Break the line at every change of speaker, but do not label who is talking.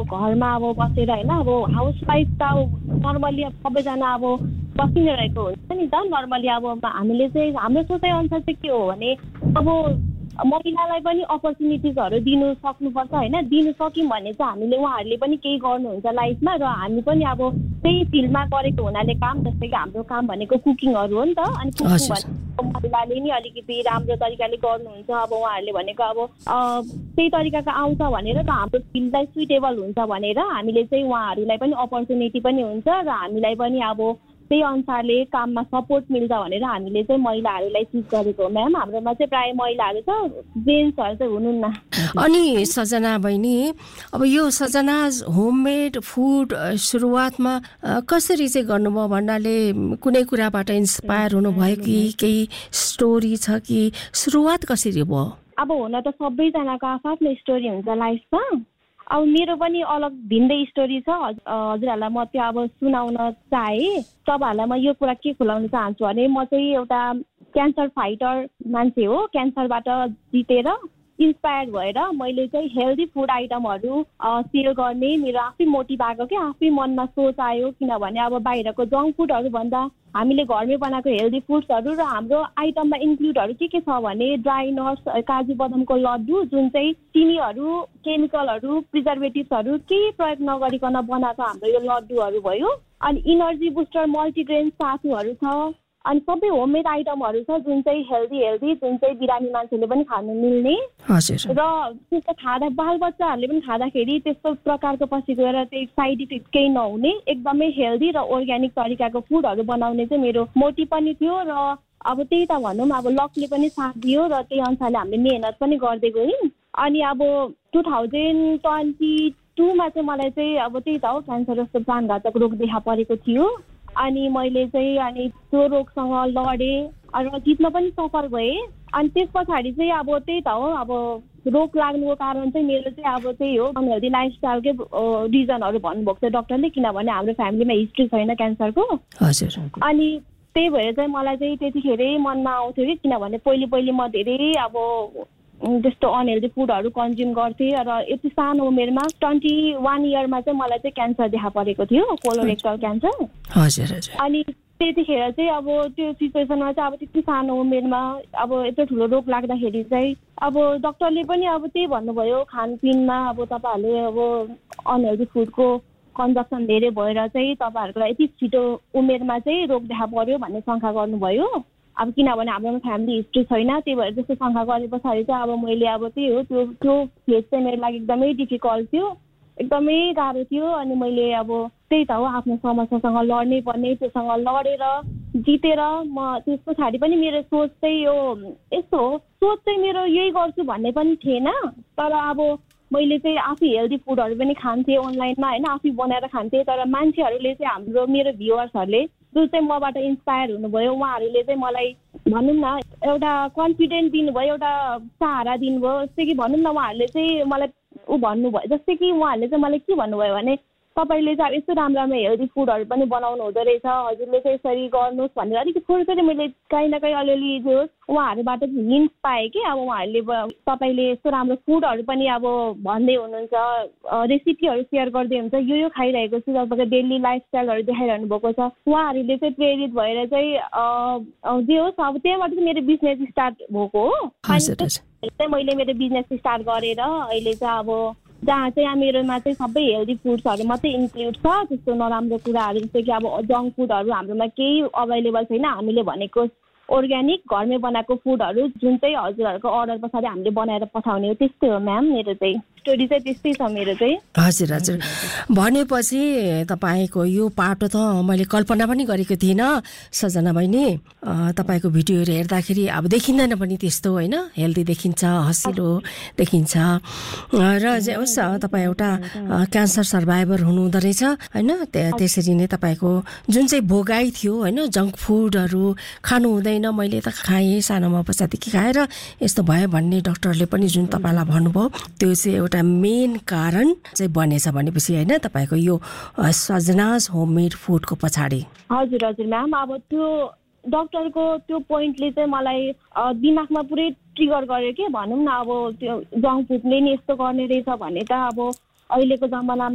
घरमा अब बसेर हैन अब हाउसवाइफ त नर्मली सबैजना अब बसिनै रहेको हुन्छ नि त नर्मली अब हामीले चाहिँ हाम्रो सोचाइ अनुसार चाहिँ के हो भने अब महिलालाई पनि अपर्च्युनिटिजहरू दिनु सक्नुपर्छ हैन दिनु सक्यौँ भने चाहिँ हामीले उहाँहरूले पनि केही गर्नुहुन्छ लाइफमा र हामी पनि अब त्यही फिल्डमा गरेको हुनाले काम जस्तै कि हाम्रो काम भनेको कुकिङहरू हो नि त अनि कुकिङ भनेको महिलाले नि अलिकति राम्रो तरिकाले गर्नुहुन्छ अब उहाँहरूले भनेको अब त्यही तरिकाको आउँछ भनेर र हाम्रो फिल्डलाई सुइटेबल हुन्छ भनेर हामीले चाहिँ उहाँहरूलाई पनि अपर्च्युनिटी पनि हुन्छ र हामीलाई पनि अब त्यही अनुसारले काममा सपोर्ट मिल्छ भनेर हामीले चाहिँ महिलाहरूलाई चुज गरेको हो म्याम हाम्रोमा चाहिँ प्राय महिलाहरू छ जेन्ट्सहरू चाहिँ हुनुहुन्न
अनि सजना बहिनी अब यो सजना होममेड फुड सुरुवातमा कसरी चाहिँ गर्नुभयो भन्नाले कुनै कुराबाट इन्स्पायर हुनुभयो कि केही स्टोरी छ कि सुरुवात कसरी भयो
अब हुन त सबैजनाको आफ्नो स्टोरी हुन्छ लाइफमा अब मेरो पनि अलग भिन्दै स्टोरी छ हजुरहरूलाई म त्यो अब सुनाउन चाहे तपाईँहरूलाई म यो कुरा के खुलाउन चाहन्छु भने म चाहिँ एउटा क्यान्सर फाइटर मान्छे हो क्यान्सरबाट जितेर इन्स्पायर भएर मैले चाहिँ हेल्दी फुड आइटमहरू सेल गर्ने मेरो आफै मोटिभ आएको कि आफै मनमा सोच आयो किनभने अब बाहिरको जङ्क फुडहरू भन्दा हामीले घरमै बनाएको हेल्दी फुड्सहरू र हाम्रो आइटममा इन्क्लुडहरू के छ भने ड्राई नट्स काजु बदामको लड्डु जुन चाहिँ चिनीहरू केमिकलहरू प्रिजर्भेटिभ्सहरू केही प्रयोग नगरिकन बनाएको हाम्रो यो लड्डुहरू भयो अनि इनर्जी बुस्टर मल्टिग्रेन सातुहरू छ अनि सबै होममेड आइटमहरू छ जुन चाहिँ हेल्दी जुन चाहिँ बिरामी मान्छेले पनि खानु मिल्ने र त्यस्तो खाँदा बालबच्चाहरूले पनि खाँदाखेरि त्यस्तो प्रकारको पछि गएर चाहिँ साइड इफेक्ट केही नहुने एकदमै हेल्दी र अर्ग्यानिक तरिकाको फुडहरू बनाउने चाहिँ मेरो मोटिभ पनि थियो र अब त्यही त भनौँ अब लकले पनि साथ दियो र त्यही अनुसारले हामीले मेहनत पनि गर्दै गयौँ अनि अब 2022मा चाहिँ मलाई चाहिँ अब त्यही त हो क्यान्सर जस्तो प्राणघातक रोग देखा परेको थियो अनि मैले चाहिँ अनि त्यो रोगसँग लडेँ र जित्न पनि सफल भएँ अनि त्यस पछाडि चाहिँ अब त्यही त हो अब रोग लाग्नुको कारण चाहिँ मेरो चाहिँ अब त्यही हो अनहेल्दी लाइफस्टाइलकै रिजनहरू भन्नुभएको छ डक्टरले किनभने हाम्रो फ्यामिलीमा हिस्ट्री छैन क्यान्सरको अनि त्यही भएर चाहिँ मलाई चाहिँ त्यतिखेरै मनमा आउँथ्यो कि किनभने पहिले म धेरै अब त्यस्तो अनहेल्दी फुडहरू कन्ज्युम गर्थेँ र यति सानो उमेरमा 21 इयरमा चाहिँ मलाई चाहिँ क्यान्सर देखा परेको थियो कोलोरेक्टल क्यान्सर अनि त्यतिखेर चाहिँ अब त्यो सिचुएसनमा चाहिँ अब त्यति सानो उमेरमा अब यत्रो ठुलो रोग लाग्दाखेरि चाहिँ अब डक्टरले पनि अब त्यही भन्नुभयो खानपिनमा अब तपाईँहरूले अब अनहेल्दी फुडको कन्जम्सन धेरै भएर चाहिँ तपाईँहरूको यति छिटो उमेरमा चाहिँ रोग देखा पर्यो भन्ने शङ्का गर्नुभयो अब किनभने हाम्रोमा फ्यामिली हिस्ट्री छैन त्यही भएर त्यस्तो शङ्का गरे पछाडि चाहिँ अब मैले अब त्यही हो त्यो फेज चाहिँ मेरो लागि एकदमै डिफिकल्ट थियो एकदमै गाह्रो थियो अनि मैले अब त्यही त हो आफ्नो समस्यासँग लड्नै पर्ने त्योसँग लडेर जितेर म त्यस पछाडि पनि मेरो सोच चाहिँ यो यस्तो हो सोच चाहिँ मेरो यही गर्छु भन्ने पनि थिएन तर अब मैले चाहिँ आफै हेल्दी फुडहरू पनि खान्थेँ अनलाइनमा होइन आफै बनाएर खान्थेँ तर मान्छेहरूले चाहिँ हाम्रो मेरो भ्युअर्सहरूले जो चाहिँ मबाट इन्स्पायर हुनुभयो उहाँहरूले चाहिँ मलाई भनौँ न एउटा कन्फिडेन्ट दिनुभयो एउटा सहारा दिनुभयो जस्तै कि भनौँ न उहाँहरूले चाहिँ मलाई भन्नुभयो जस्तै कि उहाँहरूले चाहिँ मलाई के भन्नुभयो भने तपाईँले चाहिँ यस्तो राम्रो हेल्दी फुडहरू पनि बनाउनु हुँदो रहेछ हजुरले चाहिँ यसरी गर्नुहोस् भनेर अलिकति थोरै मैले कहीँ न कहीँ अलिअलि जो उहाँहरूबाट हिन्ट पाएँ कि अब उहाँहरूले तपाईँले यस्तो राम्रो फुडहरू पनि अब भन्दै हुनुहुन्छ रेसिपीहरू सेयर गर्दै हुन्छ यो खाइरहेको छु तपाईँको डेली लाइफस्टाइलहरू देखाइरहनु भएको छ उहाँहरूले चाहिँ प्रेरित भएर चाहिँ जे होस् अब त्यहाँबाट चाहिँ मेरो बिजनेस स्टार्ट भएको हो अनि मैले मेरो बिजनेस स्टार्ट गरेर अहिले चाहिँ अब जहाँ चाहिँ मेरोमा चाहिँ सबै हेल्दी फुड्सहरू मात्रै इन्क्लुड छ त्यस्तो नराम्रो कुराहरू जस्तै कि अब जङ्क फुडहरू हाम्रोमा केही अभाइलेबल छैन हामीले भनेको अर्ग्यानिक घरमै बनाएको फुडहरू जुन चाहिँ हजुरहरूको अर्डर पछाडि हामीले बनाएर पठाउने हो त्यस्तै हो म्याम मेरो चाहिँ स्टोरी चाहिँ त्यस्तै छ मेरो चाहिँ
हजुर भनेपछि तपाईँको यो पाटो त मैले कल्पना पनि गरेको थिइनँ सजना बहिनी तपाईँको भिडियोहरू हेर्दाखेरि अब देखिँदैन पनि त्यस्तो होइन हेल्दी देखिन्छ हँसिलो देखिन्छ र होस् तपाईँ एउटा क्यान्सर सर्भाइभर हुनुहुँदो रहेछ होइन त्यसरी नै तपाईँको जुन चाहिँ भोगाइ थियो होइन जङ्क फुडहरू खानु हुँदैन मैले त खाएँ सानोमा बच्चादेखि खाएर यस्तो भयो भन्ने डक्टरले पनि जुन तपाईँलाई भन्नुभयो त्यो चाहिँ एउटा मेन कारण चाहिँ बनेछ भनेपछि होइन तपाईँको यो सजनाज होममेड फुडको पछाडि
हजुर म्याम अब त्यो डक्टरको त्यो पोइन्टले चाहिँ मलाई दिमागमा पुरै ट्रिगर गर्यो कि भनौँ न अब त्यो जङ्क फुडले नि यस्तो गर्ने रहेछ भने त अब अहिलेको जमानामा